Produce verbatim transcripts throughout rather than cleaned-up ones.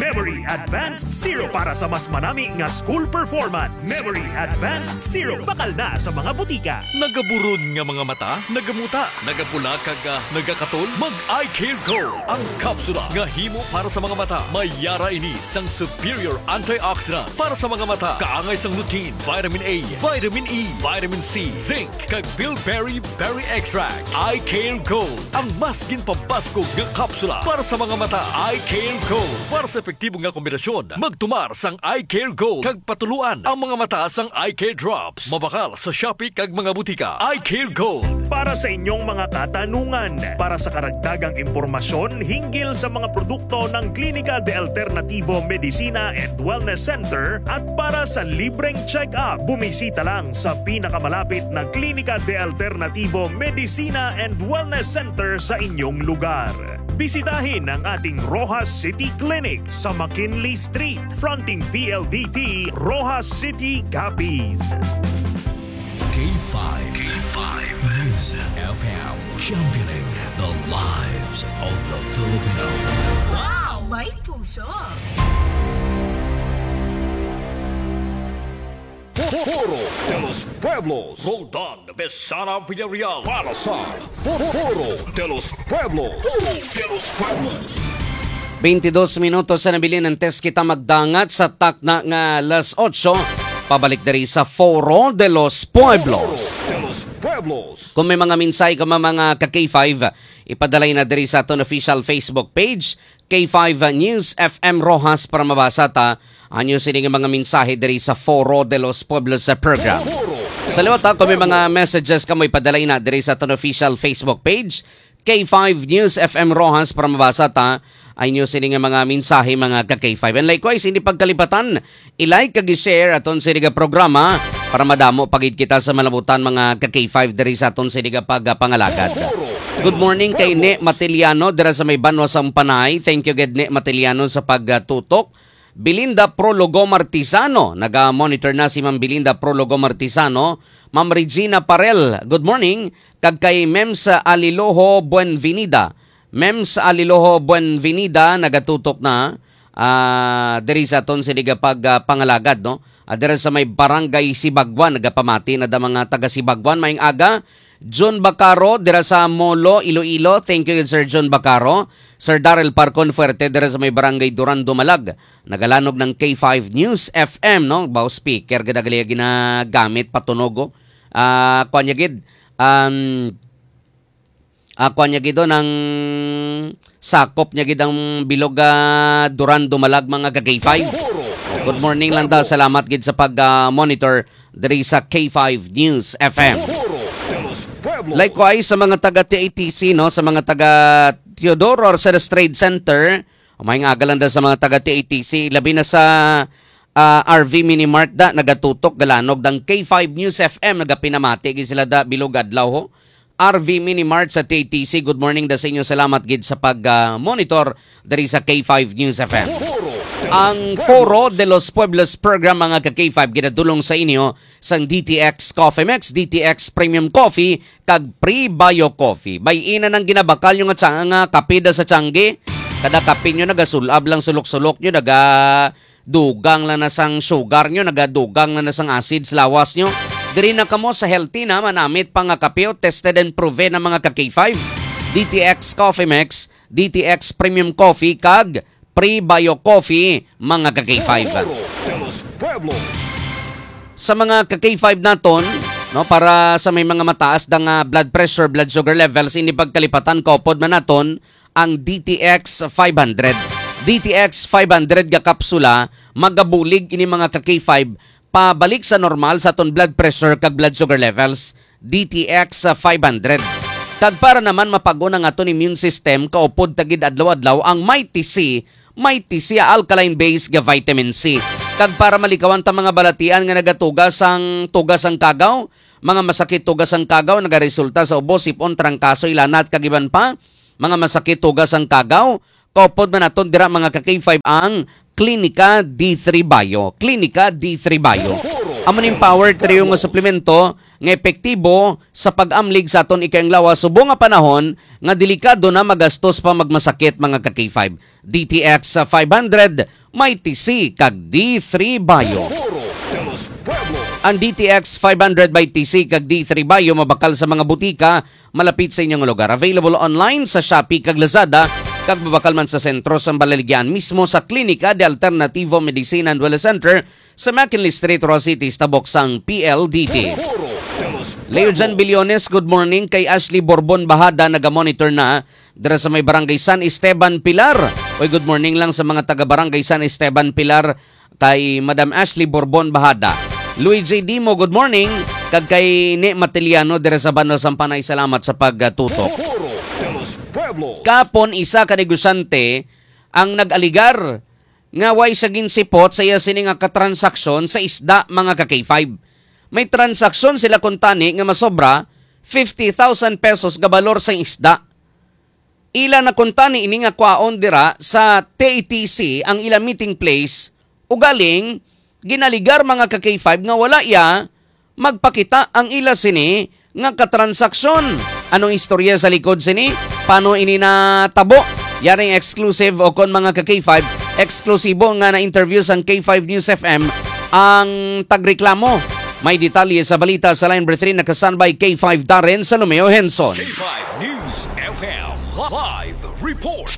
Memory Advanced Zero para sa mas manami nga school performance. Memory Advanced Zero bakal na sa mga butika. Nagaburon nga mga mata, nagamuta, nagapula kaga, nagakatol, mag-Eye Care Go. Ang kapsula nga himo para sa mga mata. Mayara ini sang superior antioxidant para sa mga mata. Kaangay sang lutein, vitamin A, vitamin E, vitamin C, zinc, kag bilberry berry extract. Eye Care Go. Ang mas ginpabaskog nga kapsula para sa mga mata. Eye Care Go. Para sa epektibo nga kombinasyon, magtumar sang Eye Care Go kag patuluan ang mga mata sang Eye Care Drops. Mabakal sa Shopee kag mga butika. Eye Care Go. Para sa inyong mga katanungan, para sa karagdagang impormasyon hinggil sa mga produkto ng Klinika de Alternativo Medicina and Wellness Center at para sa libreng check-up, bumisita lang sa pinakamalapit na Klinika de Alternativo Medicina and Wellness Center sa inyong lugar. Bisitahin ang ating Rojas City Clinic sa McKinley Street, fronting P L D T, Rojas City, Capiz. K five. K five. News F M. Championing the lives of the Filipino. Wow! May puso! Foro de los Pueblos. Roldan Besana Villarreal. Para sa Foro de los Pueblos. Foro de los Pueblos. twenty-dos minutos sa nabili ng test kita magdangat sa takna nga alas otso. Pabalik dari sa Foro de los Pueblos. Kung may mga minsay ka mga ka-K five, ipadalay na dari sa aton official Facebook page, K five News F M Rojas para mabasa ta anyo sining mga mensahe dari sa Foro de los Pueblos sa program. Sa liwat ha, kung may mga messages ka mo ipadalay na dari sa aton official Facebook page, K five News F M Rojas para mabasa ta ay nyo sining mga mensahe mga ka-K five. And likewise, hindi pagkalipatan, i-like kag i-share aton sining programa para madamo pagid kita sa malabutan mga ka-K five dari sa aton sining pagpangalagad. Good morning kay Ne Matiliano dira sa may Banwa sang Panay. Thank you gid Ne Matiliano sa pagtutok. Belinda Prologo Martisano, naga-monitor na si Ma'am Belinda Prologo Martisano. Ma'am Regina Parel, good morning. Kag kay Mems Aliloho Buenvenida. Mems Aliloho Buenvenida, nagatutok na uh, diri sa aton siniga pag uh, pangalagad, no? Uh, diri sa may barangay Sibagwan, nagapamati na da mga taga Sibagwan. Maing aga, John Bacaro, dira sa Molo, Iloilo. Thank you, Sir John Bacaro. Sir Darrell Parcon Fuerte, dira sa may barangay Duran Dumalag. Nagalanog ng K five News F M, no? Bao speaker, gadagali ginagamit, patunogo. Uh, Kuanya gid, um, uh, kuanya gid ng sakop niya gid ang bilog uh, Duran Dumalag mga ka-K five. Good morning lang daw. Salamat gid sa pag-monitor uh, diri sa K five News F M. Likewise sa mga taga T A T C, no, sa mga taga Theodore or sa Trade Center, may agalan da sa mga taga T A T C, labi na sa uh, R V Mini Mart da nagatutok galanog dang K five News F M nagapinamati gid sila da bilog adlaw ho. R V Mini Mart sa T A T C, good morning da sa inyo. Salamat gid sa pag-monitor uh, dari sa K five News F M. Ang Foro de los Pueblos program mga ka-K five ginadulong sa inyo sang D T X Coffee Mix, D T X Premium Coffee, kag Pre-Bio Coffee. Bayinan ang ginabakal yung nga nga kapida sa tiyangge. Kada kapin nyo nagasulab lang sulok-sulok nyo, nagadugang lang na sang sugar nyo, nagadugang lang na sang acid sa lawas nyo. Diri na kamo sa healthy na manamit pang nga kapyo, tested and proven ng mga ka-K five. D T X Coffee Mix, D T X Premium Coffee, kag Pre-Bio Coffee, mga ka-K five. Sa mga ka-K five naton, no, para sa may mga mataas dang uh, blood pressure, blood sugar levels, hindi pagkalipatan kaupod man naton ang D T X five hundred. D T X five hundred ga kapsula, magabulig ini mga ka-K five, pabalik sa normal sa aton blood pressure kag blood sugar levels. D T X five hundred. Kag para naman mapagun ang aton immune system, kaupod tagid adlaw-adlaw ang Mighty C, Mighty C alkaline base ga vitamin C. Kag para malikawan ta mga balatian nga nagatugas ang tugas ang kagaw, mga masakit tugas ang kagaw nagaresulta sa ubo, sipon, trangkaso, ilanat kag iban pa, mga masakit tugas ang kagaw, kaupod man naton dira mga ka-K five ang Klinika D three Bio. Klinika D three Bio. Amon empowered triyo nga suplemento nga epektibo sa pag-amlig sa aton ikang lawas subong nga panahon nga delikado na magastos pa magmasakit mga ka K five. D T X five hundred may T C kag D three Bio. Ang D T X five hundred by T C kag D three Bio mabakal sa mga butika malapit sa inyong lugar. Available online sa Shopee kag Lazada kag mabakal man sa sentro sa Balaligyan mismo sa Klinika de Alternativo Medicina and Wellness Center sa McKinley Street, Roa City, tabok sang P L D T. Leo Jan Billones, good morning kay Ashley Borbon Bahada, naga-monitor na dira sa may Barangay San Esteban Pilar. Oy, good morning lang sa mga taga Barangay San Esteban Pilar kay Madam Ashley Borbon Bahada. Louis J. Dimo, good morning kag kay Ne Matiliano dira sa Bano Sampanay, salamat sa pagtutok. Kapon isa ka negosyante ang nag-aligar nga way sa ginsipot sa iya sini nga katransaksyon sa isda mga ka K five. May transaksyon sila kuntani nga masobra fifty thousand pesos ga balor sa isda. Ila na kuntani ini nga kwaon dira sa T A T C ang ila meeting place ugaling ginaligar mga ka K five nga wala ya magpakita ang ila sini nga katransaksyon. Anong istorya sa likod sini? Paano ini natabo? Yaring exclusive o kon mga ka K five, eksklusibo nga na interview sa K five News F M ang tagreklamo. May detalye sa balita sa line three na kasanbay K five Darren Salomeo Henson. K five News F M Live Report.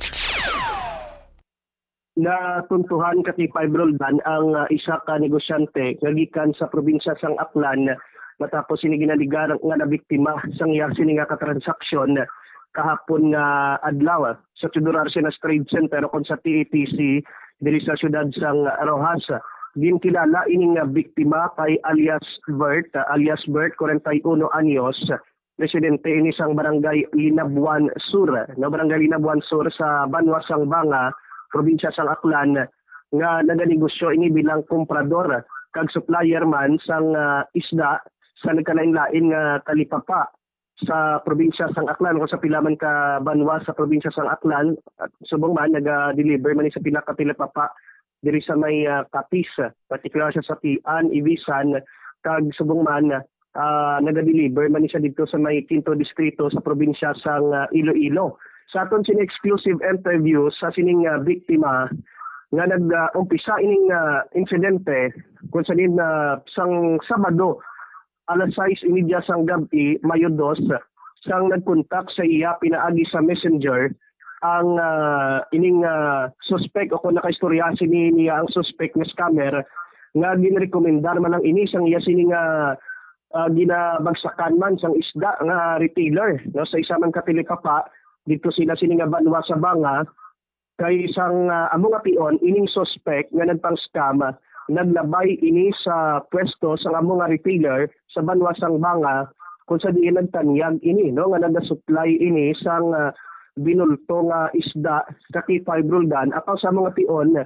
Natuntuhan ka K five Roldan ang uh, isa ka negosyante nga gikan sa probinsya sang Aklan matapos sini ginaligar nga nabiktima sang iya sini nga katransaksyon kahapon nga adlaw sa Tudurar Sinas Trade Center kon sa T A T C diri sa syudad sang Rojas. Ginkilala ining nga biktima kay alias Bert, uh, alias Bert, forty-one anyos, residente ini sang barangay Linabuan Sur, no barangay Linabuan Sur sa Banwa sang Banga, probinsya sang Aklan, nga naganegosyo ini bilang komprador kag supplier man sang uh, isda sa nagkalain-lain nga talipapa sa probinsya sang Aklan o sa pilaman ka Banwa sa probinsya sang Aklan. At subong man naga-deliver man sa pila ka talipapa diri sa may uh, Capiz, particular siya sa Tian, Ibisan, kag subong man uh, naga-deliver man siya dito sa may Quinto Distrito sa probinsya sang uh, Iloilo. Sa aton sini exclusive interview sa sining uh, biktima nga nag-umpisa uh, ining uh, insidente kung sa nin uh, sang Sabado alas sais inidya sang gabi, Mayo dos, sang nagkontak sa iya pinaagi sa messenger ang uh, ining uh, suspect o kung nakaistorya sini niya ang suspect nga scammer nga ginrekomendar man ang ini sang iya sini nga uh, ginabagsakan man sang isda nga retailer no sa isa man ka telepapa dito sila sini nga Banwa sa Banga kay isang uh, amo nga pion ining suspect nga nagpang-scam naglabay ini sa pwesto sa amo nga retailer sa Banwa sang Banga kung sa diin nagtanyag ini no nga nagasupply ini sang uh, binulto nga isda sa K five Roldan apaw sa mga pion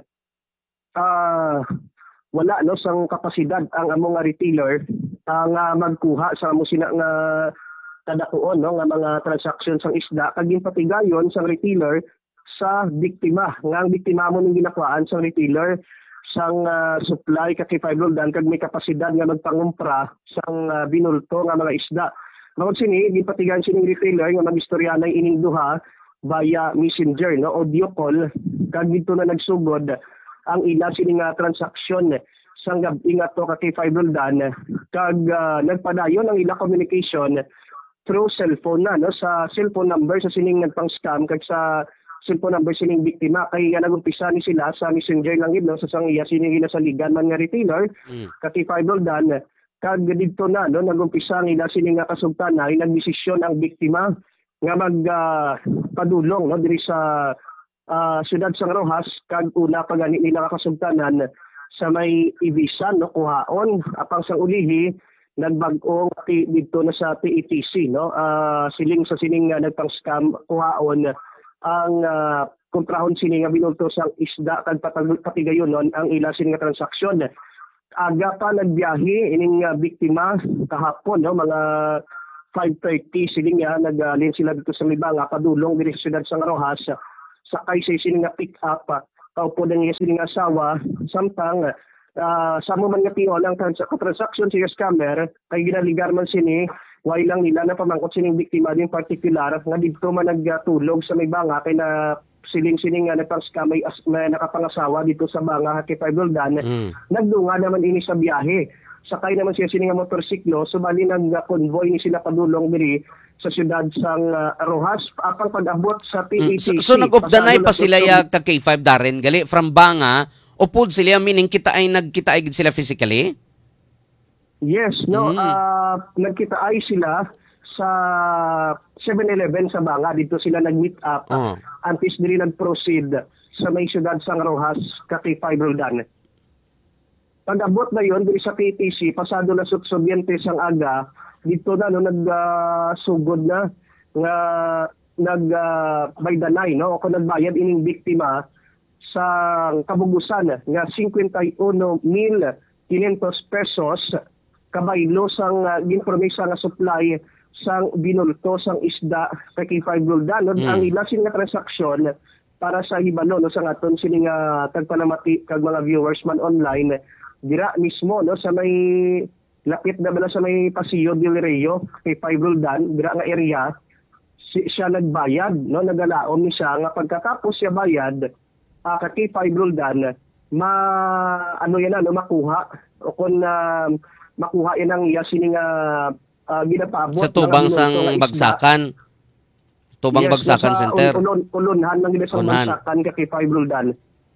uh, wala no sang kapasidad ang amo nga retailer uh, nga magkuha sa amo sina nga kadakuon no nga mga transaction sang isda kag ginpatigayon sang retailer sa biktima nga ang biktima mo ning ginakuan sang retailer sang uh, supply ka K five Roldan kag may kapasidad nga magpangumpra sang uh, binulto nga mga isda. Mao sini ginpatigayon sining retailer nga magistoryanay ining duha via messenger no audio call kag dito na nagsugod ang ila sini nga transaksyon sang gabi nga to ka K five Roldan kag uh, nagpadayon ang ila communication through cellphone na no sa cellphone number sa sining nagpang-scam kag sa cellphone number sining biktima kay uh, nagumpisa ni sila sa messenger lang gid no sa sang iya sining ginasaligan man nga retailer mm. ka K five Roldan kag dito na no nagumpisa ang ila sining nga kasugtanan ay nagdesisyon ang biktima nga mag uh, padulong no diri sa uh, siyudad sang Rojas kag una pa gani nila kasugtanan sa may Ibisan no kuhaon apang sang ulihi nagbag-ong dito na sa T A T C no uh, siling sa sining uh, nagpang-scam kuhaon ang uh, kontrahon sini nga binulto sang isda kag patigayon non ang ila sining nga transaksyon. Aga pa nagbiyahe ining uh, biktima kahapon no mga five thirty siling nga nagalin sila dito sa Libanga padulong diri sa siyudad sang Rojas sakay sa sining nga pick up kaupo ng iya sining asawa samtang uh, sa mo man nga tion ang trans- transaction sa scammer kay ginaligar man sini way lang nila na pamangkot sining biktima din particular nga didto man nagtulog sa may banga kay na siling-siling nga nagpang-scam may, as- may nakapangasawa dito sa banga kay Five Roldan. Mm. Nagdunga naman ini sa biyahe. Sakay naman siya sining nga motorsiklo subali nag-convoy ni sila padulong diri sa siyudad sang uh, Rojas apang pag-abot sa P A T C. Mm. So, so nag-updanay pa sila ya kag K five Darren gali from banga upod sila meaning kita ay nagkita ay gid sila physically? Yes, no, Mm. uh, nagkita ay sila sa seven eleven sa Banga. Dito sila nag-meet up. Oh. Antes diri nag-proceed sa may siyudad sang Rojas, kay Five Roldan. Pag-abot na yon diri sa P T C, pasado na sutsubyente sang aga, dito na no, nag-sugod uh, na nga nag-baydanay, uh, no? O kung nagbayad ining biktima sa kabugusan nga fifty-one mil quinientos pesos kabaylo sang uh, ginpromesa nga supply sang binulto sang isda kay Five Roldan. Mm. Ang ilasin nga transaksyon para sa hibalo no, sa aton sini nga tagpanamati kag mga viewers man online dira mismo no sa may lapit na bala sa may Pasillo del Rio kay Five Roldan dira nga area si, siya nagbayad no, nagalaom ni siya nga pagkatapos siya bayad uh, kay Five Roldan ma ano yan na no, makuha o kung uh, makuha yan ang iya sini nga uh, ginapabot sa tubang sang bagsakan. Tubang yes, bagsakan sa center. Ulon, ulunhan ng ginasang bagsakan kay Five Roldan.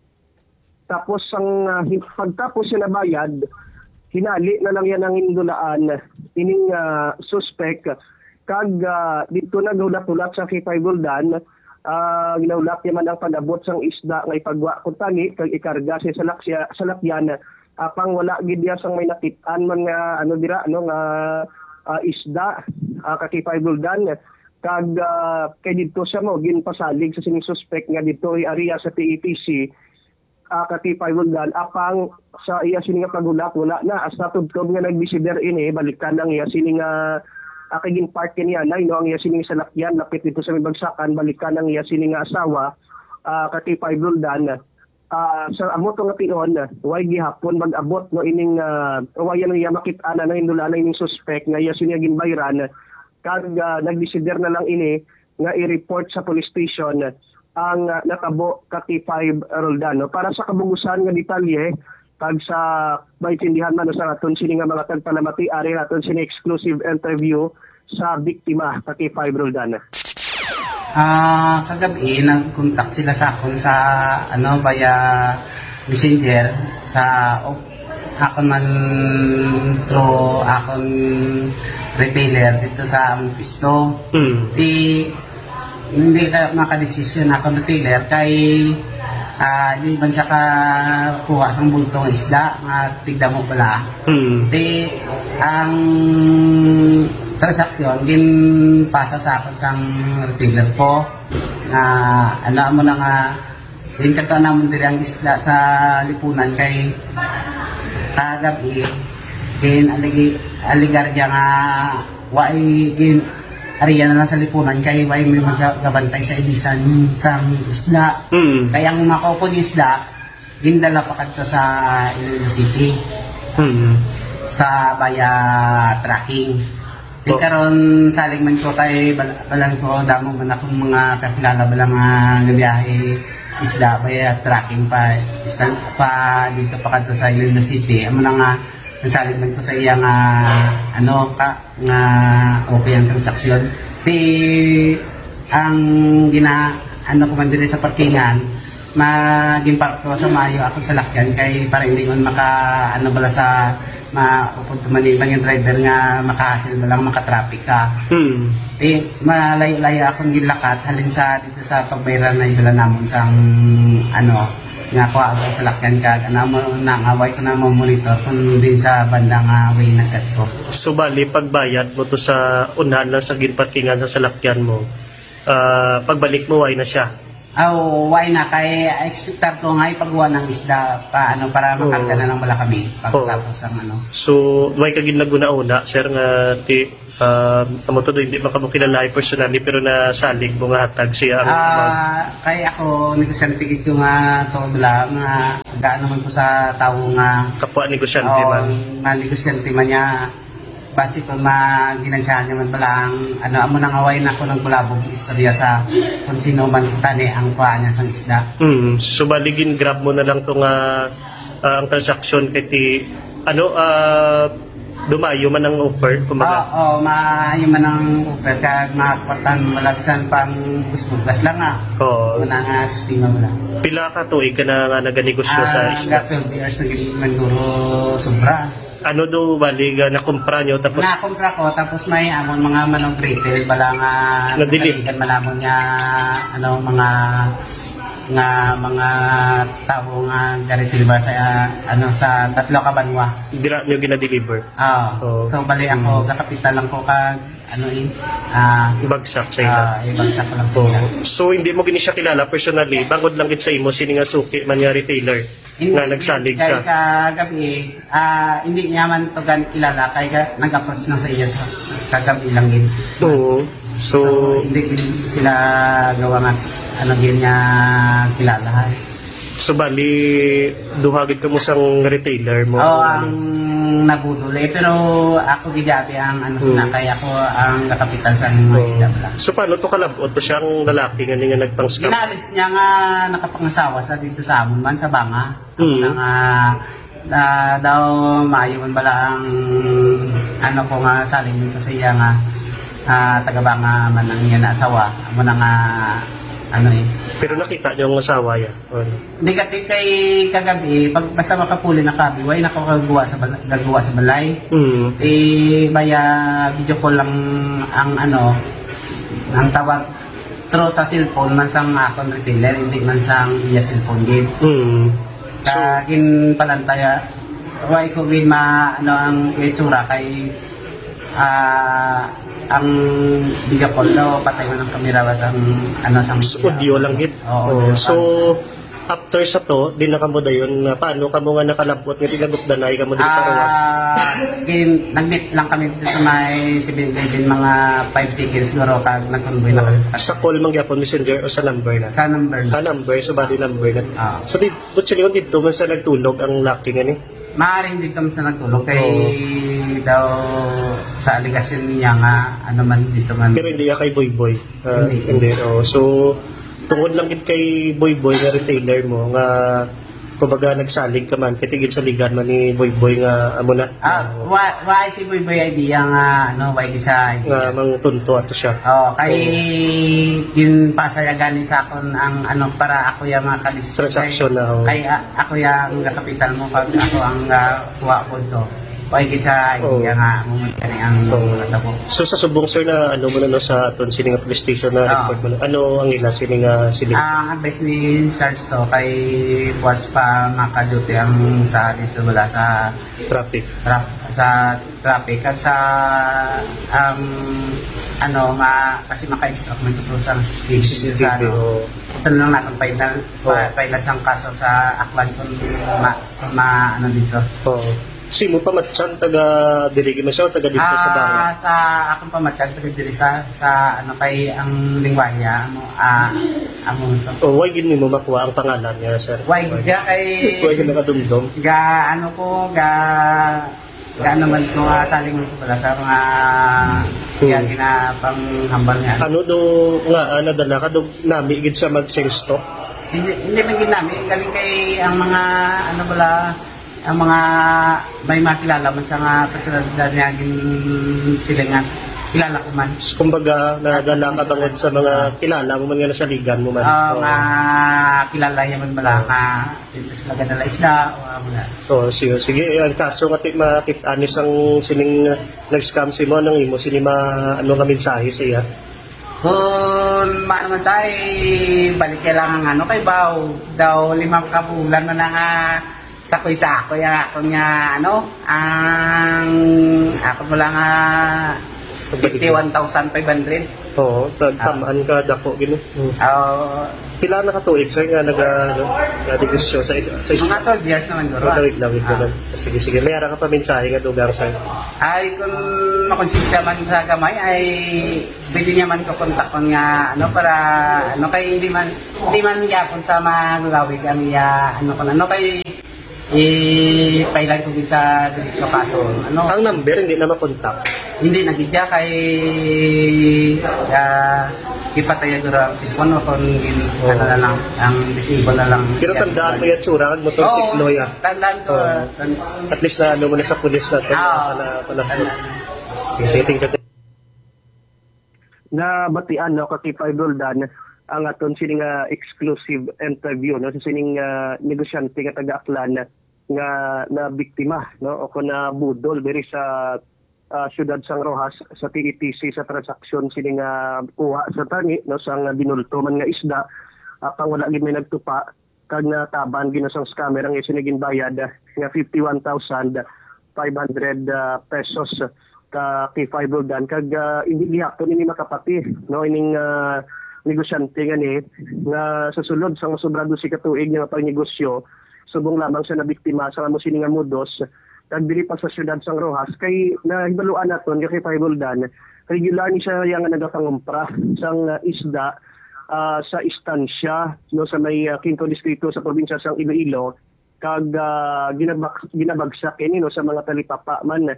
Tapos ang uh, pagtapos siya nabayad, hinali na lang yan ang indulaan ining uh, suspect kag uh, dito na gawlat-ulat sa kay Five Roldan. Uh, ginaulat niya man ang pag-abot sang isda nga ipagwa kung tangi kag ikarga siya sa laksya sa lakyan apang wala gid diya sang may nakit-an man nga ano dira ano nga uh, isda uh, kay Five Roldan kag uh, kay dito siya mo ginpasalig sa sining suspect nga dito ay area sa P A T C uh, kay Five Roldan apang sa iya sining nga pagulat wala na as natudkob nga nagbisider ini balikan ang iya sining nga uh, kaging part niya na no ang iya sining sa lakyan lapit dito sa may bagsakan balikan ang iya sining nga asawa uh, kay Five Roldan. Uh, sa amo to nga tion way gihapon mag-abot no ining uh, way ano iya makit-an na indulana ining suspect nga iya sining ginbayran kag uh, nagdesider na lang ini nga i-report sa police station ang uh, natabo kay Five Roldan no? Para sa kabugusan nga detalye kag sa maintindihan man no, sa aton sini nga mga tagpanamati ari aton sini exclusive interview sa biktima kay Five Roldan. Ah, uh, kagabi nag-contact sila sa akon sa ano via Messenger sa oh, akon man through akon retailer dito sa Pisto. Mm. Di hindi ka makadesisyon akon retailer kay ah uh, di man siya ka kuha sang bultong isda nga tigda mo pala. Mm. Di ang transaksyon gin pasa sa akin sang retailer ko na ano mo na nga din kato naman diri ang isda sa lipunan kay kagabi gin aligi aligar dia nga wai gin ariya na lang sa lipunan kay wai may magabantay sa ibisan sang isda. Mm. Kaya ang makopon isda gindala pa kadto sa Iloilo City. Mm. Sa baya tracking. Di karon saling man ko kay balang ko damo man akong mga kakilala balang nga biyahe isda baya tracking pa isda pa dito pa kadto sa Iloilo City amo na nga saling man ko sa iya nga ano ka nga okay ang transaksyon di ang gina ano ko man diri sa parkingan maging park ko sa Mayo ako sa lakyan kay para hindi ko maka ano bala sa maupod tumaniban yung driver nga makahasil mo lang makatraffic ka. Hmm. Eh, malayo-layo akong gilakat halin sa dito sa pagbayran na ibala namon sang ano nga ko ako sa lakyan ka ano mo nang away ko na mo monitor kung din sa bandang uh, way na kadto. So bali pagbayad mo to sa unahan lang sa ginparkingan sa salakyan mo. Uh, pagbalik mo way na siya. Oh, why na kay expectar ko nga ipagawa ng isda pa ano para makarga na lang bala kami pagtapos ang ano. So, why ka ginaguna-una sir nga ti Um, amo to do, hindi makamukilalay personally pero nasalig mo nga hatag siya ang Ah, kay ako negosyante gid ko nga to bala nga gaano man ko sa tawo nga kapwa negosyante oh, man. nga negosyante man niya base ko maginansyahan niya man bala ang ano amo nang away na ko ng bulabog istorya sa kung sino man tani ang kuha niya sang isda. Mm, so baligin grab mo na lang to nga ah, ang transaction kay ti ano ah dumayo man ang offer Oo, kumaga. oh, maayo man ang offer kag makapatan malagsan pang busbugas lang ah. Oo. Wala nga estima mo lang. Pila ka tuig ka na nga naganegosyo sa isda. Ah, twelve years na gid man guro sobra. Ano do bali nga nakumpra nyo tapos Nakumpra ko tapos may amon mga manong retail bala nga Nadilim. nasaligan malamon nga ano mga nga mga tao nga garitil ba sa uh, ano sa tatlo ka banwa. dira nyo gina-deliver. Ah, Oo. so bali ako kakapital lang ko kag ano eh ah Bagsak sa ila. ah ibagsak ko lang sa So, ila. so hindi mo gini siya kilala personally, bangod lang gid sa imo sini nga suki man nga retailer nga nagsalig Kay ka. kagabi, ah hindi niya man to gan kilala kay ka, nag-approach lang sa iya sa kagabi lang gid. Oo. So, So, hindi gid sila gawa nga ano gid niya kilala. so bali duhagid ka mo sang retailer mo. Oo, ang nabudol eh. Pero ako gidabi ang ano sila, kaya ako ang nakapital sa mga isda bala. So paano to kalabot to siyang lalaki nga nga nagpang-scam? Ginalis niya nga nakapangasawa sa dito sa amon man sa Banga. Ako Mm. na nga na daw maayo man bala ang ano ko nga saling dito sa iya nga ah, taga Banga man ang iya na asawa. Amo na nga ano eh. Pero nakita niyo ang asawa ya. O, ano? Negative kay kagabi, pag basta makapuli na kabi, way nako kagawa sa balay, gagawa sa balay. Mm. Eh baya video call lang ang ano ang tawag through sa cellphone man sang akong retailer, hindi man sang iya cellphone gid. Mm. Kagin palantaya way ko gid ma ano ang itsura kay ah ang video call no patay man ang kamera ba sang ano sang So, audio lang gid. Oo, Oh, audio so after sa to, di na kamo dayon nga paano kamo nga nakalabot nga tilagot danay kamo dili parawas. Ah, gin nag-meet lang kami dito sa may seven eleven mga five seconds siguro kag nag-convoy na kami Sa call man gyapon messenger o sa number na. sa number Ah, na. number, so body number na. Ah. So, di, but siya dito man sa nagtulog ang laki nga ni. Maaring din kami sa nagtulog kay Oo. daw sa aligasyon niya nga ano man dito man. Pero hindi ya kay Boy Boy. Ah, Hindi. hindi. Oh. So, tungod lang gid kay Boy Boy nga retailer mo nga kumbaga nagsalig ka man kitigid sa ligan man ni Boy Boy nga amo na. Ah, wa wa si Boy Boy idea nga ano way isa. nga mang tunto ato siya. Oh, kay yun pasayagan sa akon ang ano para ako ya makalis Transaction na, oh. kay a- ako ya ang kapital mo pag ako ang uh, kuha ko to. Way kita idea Oh. nga mo kani ang Oh. natabo. So sa subong sir na ano mo na no sa aton sini nga police station na Ah. report mo na, ano ang ila sini nga sili? Ang advice ni Sarge to kay buwas pa makaduty ang sa dito wala sa Traffic. tra- sa traffic at sa um, ano ma kasi maka-extract man ito sa C C T V sa ano. oh. Ito na lang natin pailan Oh. pailan sang kaso sa Aklan kung ma, ma ano dito. Oh. Si mo pa matsan taga dirigi man siya o taga dito sa Banga. Ah, sa akong pamatyan taga diri sa sa ano kay ang lingwaya ano ah amo to. Oh, why gid mo makuha ang pangalan niya sir? Why ga kay Why gid nakadumdum? ga ano ko ga ga naman ko nga saling ko pala sa mga kaya ginapang hambal niya. Ano do nga ah, nadala ka do nami gid siya mag sales stock? Hindi hindi man gid namin galing kay ang mga ano bala ang mga may makilala man sa nga personalidad niya gin sila nga kilala ko man. Kumbaga nadala ka bangod sa mga kilala mo man nga nasa ligan mo man. Ah, Oh. nga kilala niya man bala nga dito sila gadala isda o amo na. So, sige, sige, ang kaso nga ti makit-anis ang sining uh, nag-scam si mo, nang imo, sini ma, ano nga mensahe siya? Kung maano man sa balik kailangan ano kay Baw daw limang kabulan man na nga sakoy sa ako ya ako nga ano ang ako mo lang nga fifty-one thousand five hundred. Oo, tamaan ka, dako, gini. Hmm. Uh, Pila na katuig sir nga nag ano, negosyo sa sa Mga twelve years naman guro. Mga wait lang, wait lang. Sige, sige. May ara ka pa mensahe nga dugang sir. Ay, kung makonsensya man sa gamay, ay pwede niya man ko kontak ko nga, ano, para, ano, kay hindi man, hindi man yapon sa magagawig, ang iya, ano, kung ano, kay, i-pailan ko din sa diretsyo kaso, ano. Ang number hindi na makontak. Hindi nagidya kay, uh, ipatayo doon ang sipon, o kung, oh. ano na lang, ang disable na lang. Pero tandaan mo yung tsura, ang motorsiklo Oo, ya. tandaan ko. Oh. At least na ano mo na sa pulis na ito. Oo. Sige, sige, tingnan. Na batian no kay Five Roldan ang aton sining uh, exclusive interview no sa sining uh, negosyante nga taga-Aklan nga na biktima no o kuna budol diri sa uh, siyudad San Rojas sa T E T C sa transaksyon sining uh, kuha sa tani no sang uh, binulto man nga isda uh, pang wala gid may nagtupa kag nataban ginasang scammer ang isinigin bayad uh, nga fifty-one thousand five hundred uh, pesos ka kay Five Roldan kag uh, hindi gihapon ini makapati no ining uh, negosyante nga ni nga sa sulod sa sobrado si katuig nga pagnegosyo subong lamang sa nabiktima sa amo sini nga modos kag dili pa sa siyudad San Rojas kay nahibaluan naton kay Five Roldan regular ni siya nga nagapangumpra sang uh, isda uh, sa istansya no sa may uh, Quinto Distrito sa probinsya sang Iloilo kag uh, ginabag ginabagsak ini no sa mga talipapa man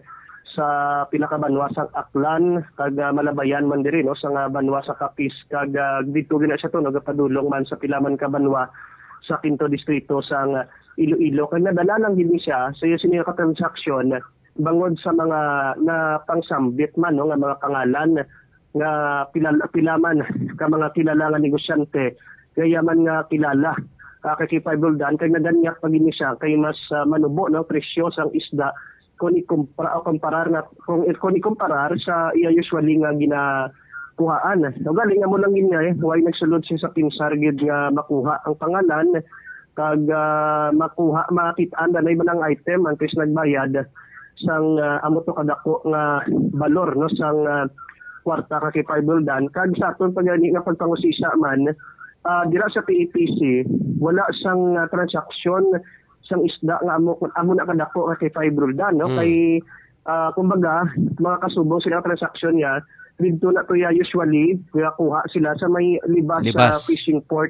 sa pinakabanwa sa Aklan kag uh, Malabayan man diri no sa nga banwa sa Capiz kag uh, dito gina siya to nagapadulong man sa pilaman ka banwa sa Quinto Distrito sa uh, Iloilo kag nadala lang gid siya sa iyo sini ka transaksyon bangod sa mga na pangsambit man no nga mga pangalan nga pilala pilaman ka mga kilala nga negosyante kaya man nga kilala uh, kay Five Roldan kag naganyak pag ini siya kay mas uh, manubo no presyo sang isda kung ikumpara o kumparar na kung, kung ikumparar sa iya usually nga ginakuhaan. So galing nga mo lang yun nga eh, huwag nagsulod siya sa pinsar gid nga makuha ang pangalan kag uh, makuha makitaan na iba ng item ang kis nagbayad sang uh, amo to kadako nga balor no sang uh, kwarta ka kay Five Roldan kag sa aton pagani nga pagpangusisa man uh, dira sa T E T C wala sang uh, transaksyon sang isda nga amo amo na kadako kay Five Roldan no mm. kay uh, kumbaga mga kasubong sila transaksyon niya dito na to ya usually kaya kuha sila sa may libas, libas. sa fishing port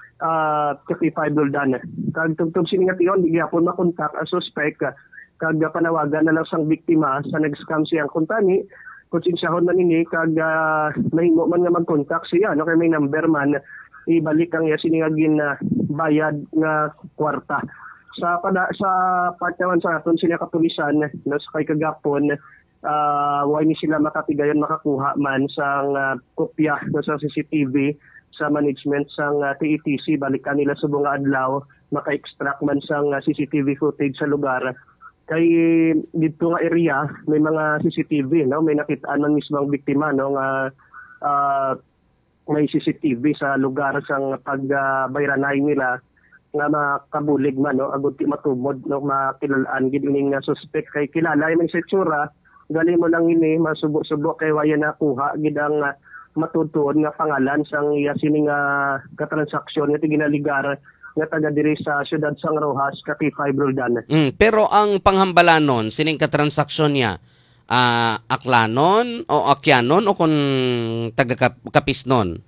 uh, kay Five Roldan kag tungtong sini nga tiyon di gyapon makontak ang suspect kag panawagan na lang sang biktima sa nag-scam siyang kuntani konsensyahon man ini kag uh, mahimo man nga mag-contact siya no kay may number man ibalik ang iya sini nga gin uh, bayad nga kwarta sa pada sa part naman sa aton sila kapulisan no sa kay kagapon uh, why ni sila makatigayon makakuha man sang uh, kopya no sa C C T V sa management sang uh, T E T C balikan nila subong nga adlaw maka-extract man sang uh, C C T V footage sa lugar kay dito nga area may mga C C T V no may nakitaan man mismo ang biktima no nga uh, may C C T V sa lugar sang pagbayranay uh, nila nga makabulig man no agud ti matumod no makilalaan gid ining uh, suspect kay kilala man sa tsura gali mo lang ini masubo-subo kay waya nakuha gid ang uh, matutuon nga pangalan sang iya sining uh, katransaksyon nga ginaligar nga taga diri sa siyudad San Rojas kay Five Roldan. Mm, pero ang panghambalanon sining katransaksyon niya uh, Aklanon o Akyanon o kun taga Kapisnon?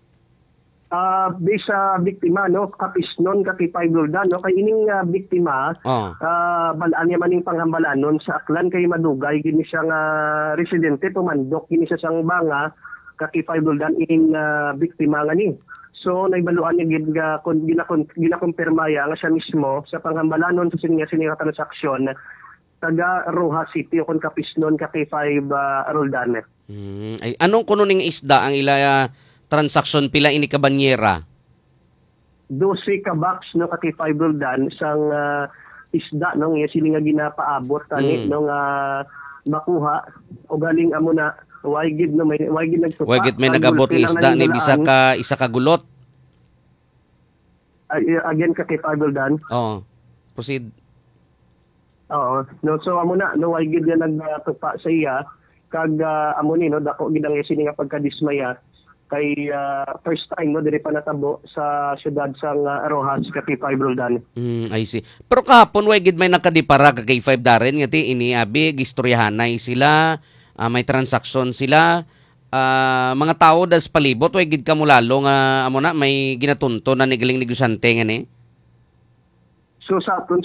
Uh, bisa biktima no Kapisnon kay Five Roldan no kay ining uh, biktima oh. uh, balaan niya maning panghambalanon sa Aklan kay madugay gini siya nga residente tumandok gini siya sang banga kay Five Roldan ining uh, biktima nga ni so naibaluan niya gid nga kun ginakumpirma ya nga siya mismo sa panghambalanon sa sining sining transaksyon taga Rojas City o kun Kapisnon kay Five uh, Roldan. Hmm. Ay anong kuno ning isda ang ila uh, transaksyon pila ini ka banyera? twelve ka box no kay Five Roldan sang uh, isda no nga sila nga ginapaabot tani mm. no nga makuha o galing amo na way gid no may way gid nagtupa. Way gid may nagabot ng isda ni bisa ka isa ka gulot. Uh, again kay Five Roldan. Oh. Proceed. Oo. No so amo na no way gid nga nagtupa sa iya kag uh, amo ni no dako gid ang sini nga pagkadismaya kay ah, first time no diri pa natabo sa syudad sang uh, Rojas K five Roldan. Mm, I see. Pero kahapon way gid may nakadipara ka K five darin nga ti iniabi gistoryahanay sila, ah, may transaksyon sila. Ah, mga tao das palibot way gid kamo lalo nga amo na may ginatunto na nigaling negosyante nga ni. So sa aton